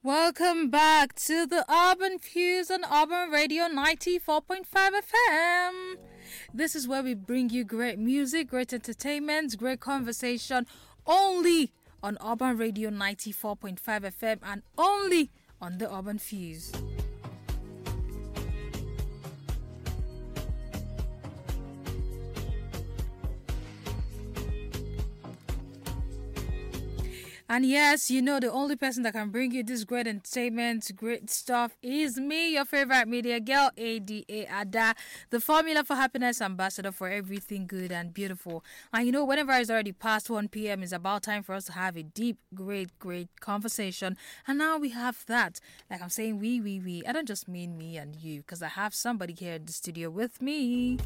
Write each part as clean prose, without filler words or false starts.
Welcome back to the Urban Fuse on Urban Radio 94.5 FM. This is where we bring you great music, great entertainment, great conversation only on Urban Radio 94.5 FM and only on the Urban Fuse. And yes, you know the only person that can bring you this great entertainment, great stuff is me, your favorite media girl, Ada Ada, the formula for happiness ambassador for everything good and beautiful. And you know, whenever it's already past 1 p.m., it's about time for us to have a deep, great conversation. And now we have that. Like I'm saying, we. I don't just mean me and you, because I have somebody here in the studio with me.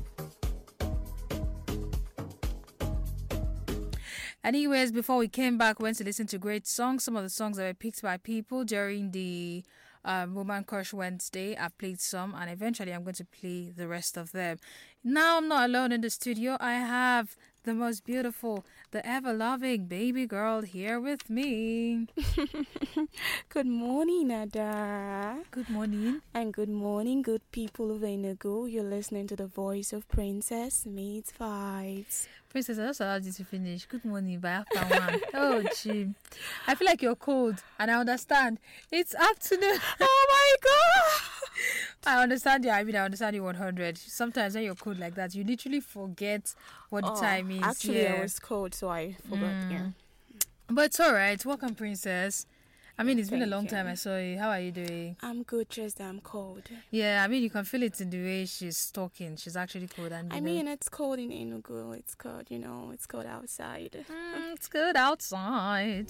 Anyways, before we came back, we went to listen to great songs. Some of the songs that were picked by people during the Woman Crush Wednesday. I've played some, and eventually I'm going to play the rest of them. Now I'm not alone in the studio. I have the most beautiful, the ever-loving baby girl here with me. Good morning, Ada. Good morning. And good morning, good people of Enugu. You're listening to the voice of Princess Meets Vibes. Princess, I just allowed you to finish. Good morning, by after one. Oh, gee. I feel like you're cold, and I understand. It's afternoon. Oh, my God. I understand you. I understand you 100. Sometimes when you're cold like that, you literally forget what the time is. Actually, I was cold, so I forgot. Yeah. But it's all right. Welcome, Princess. It's been a long Thank you. time I saw you. How are you doing? I'm good, just I'm cold. Yeah, you can feel it in the way she's talking. She's actually cold. And it's cold in Enugu. It's cold, it's cold outside. It's good outside.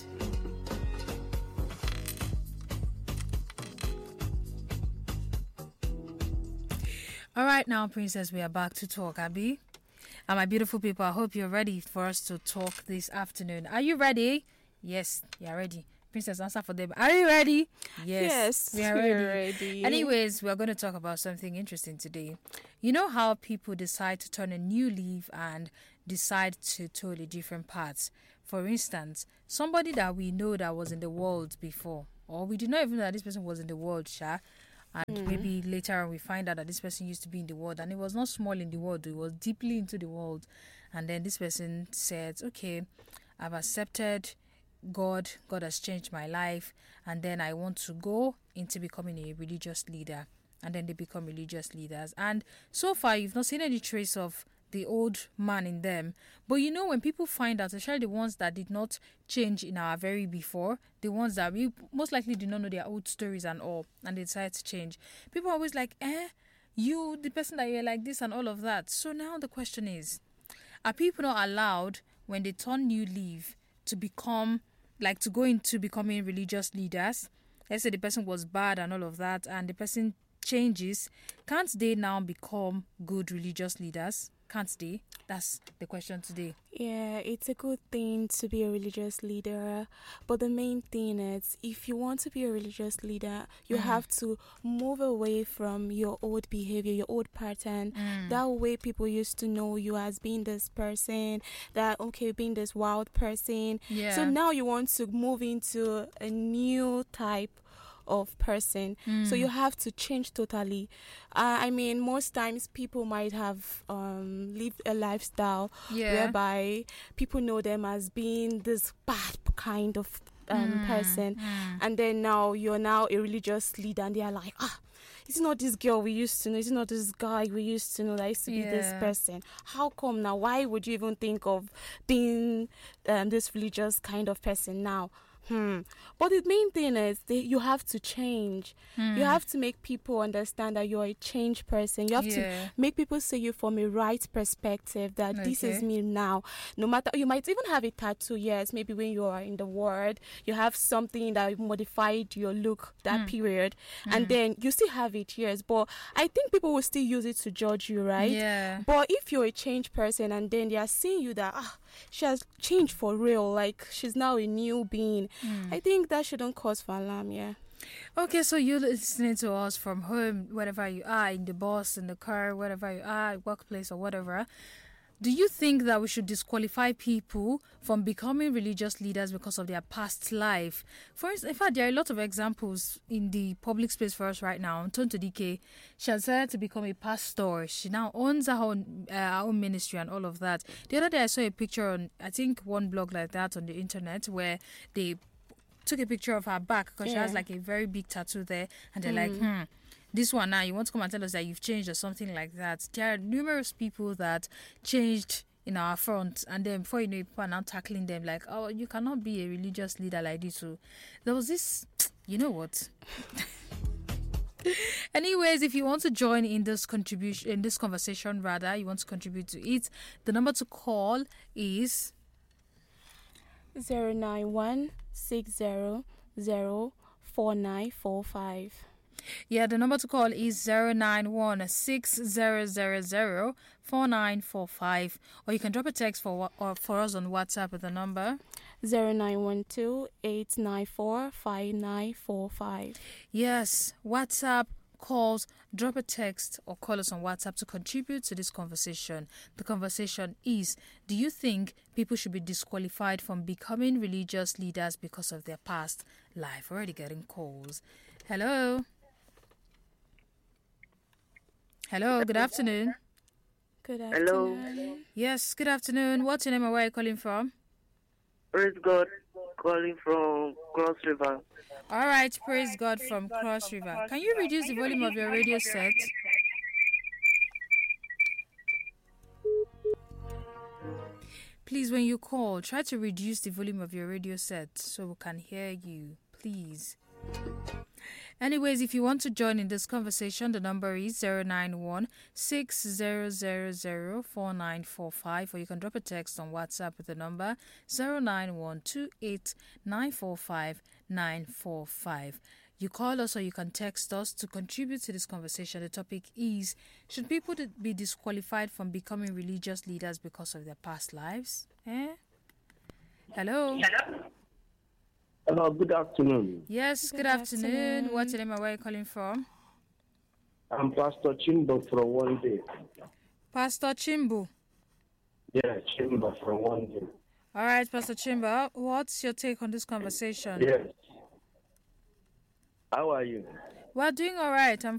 All right, now, Princess, we are back to talk, Abby. And my beautiful people, I hope you're ready for us to talk this afternoon. Are you ready? Yes, you're ready. Princess, answer for them. Are you ready? Yes, we are ready. Anyways, we're going to talk about something interesting today. You know how people decide to turn a new leaf and decide to totally different paths. For instance, somebody that we know that was in the world before, or we did not even know that this person was in the world, Sha. And maybe later on we find out that this person used to be in the world, and it was not small in the world, it was deeply into the world. And then this person said, okay, I've accepted God has changed my life, and then I want to go into becoming a religious leader. And then they become religious leaders, and so far you've not seen any trace of the old man in them. But you know, when people find out, especially the ones that did not change in our very before, the ones that we most likely did not know their old stories and all, and they decide to change, people are always like, you, the person that you're like this and all of that. So now the question is, are people not allowed, when they turn new leaf, to become, like, to go into becoming religious leaders? Let's say the person was bad and all of that, and the person changes. Can't they now become good religious leaders? Can't they? That's the question today. Yeah, it's a good thing to be a religious leader, but the main thing is, if you want to be a religious leader, you have to move away from your old behavior, your old pattern. That way people used to know you as being this person, being this wild person. Yeah. So now you want to move into a new type of person, so you have to change totally. Most times people might have lived a lifestyle whereby people know them as being this bad kind of person, and then now you're now a religious leader, and they are like, it's not this girl we used to know, it's not this guy we used to know that used to be this person. How come now? Why would you even think of being this religious kind of person now? But the main thing is you have to change. You have to make people understand that you're a changed person. You have to make people see you from a right perspective, that this is me now. No matter, you might even have a tattoo, yes, maybe when you are in the world, you have something that modified your look that period, and then you still have it, yes, but I think people will still use it to judge you, right? Yeah. But if you're a changed person and then they are seeing you that she has changed for real, like she's now a new being, I think that shouldn't cause for alarm. Okay, so you're listening to us from home, wherever you are, in the bus, in the car, wherever you are, workplace or whatever. Do you think that we should disqualify people from becoming religious leaders because of their past life? For instance, in fact, there are a lot of examples in the public space for us right now. Tonto Dike, she has decided to become a pastor. She now owns her own ministry and all of that. The other day I saw a picture on, I think, one blog like that on the internet where they took a picture of her back because she has like a very big tattoo there, and they're like, this one now, you want to come and tell us that you've changed or something like that. There are numerous people that changed in our front, and then before you know it, people are now tackling them like, oh, you cannot be a religious leader like this. So there was this, you know what? Anyways, if you want to join in this conversation, rather, you want to contribute to it, the number to call is 091600495. Yeah, the number to call is 09160004945, or you can drop a text for us on WhatsApp with the number 0912-894-5945. Yes, WhatsApp, calls, drop a text or call us on WhatsApp to contribute to this conversation. The conversation is, do you think people should be disqualified from becoming religious leaders because of their past life? Already getting calls. Hello. Hello, good afternoon. Good afternoon. Hello. Yes, good afternoon. What's your name and where are you calling from? Praise God, calling from Cross River. All right, praise God from Cross River. Can you reduce the volume of your radio set? Please, when you call, try to reduce the volume of your radio set so we can hear you, please. Anyways, if you want to join in this conversation, the number is 091-6000-4945, or you can drop a text on WhatsApp with the number 09128945945. You call us or you can text us to contribute to this conversation. The topic is, should people be disqualified from becoming religious leaders because of their past lives? Hello? Hello, good afternoon. Yes, good afternoon. What's your name and where are you calling from? I'm Pastor Chimbo from One Day. Pastor Chimbo. Yeah, Chimbo from One Day. All right, Pastor Chimbo, what's your take on this conversation? Yes. How are you? We're doing all right. I'm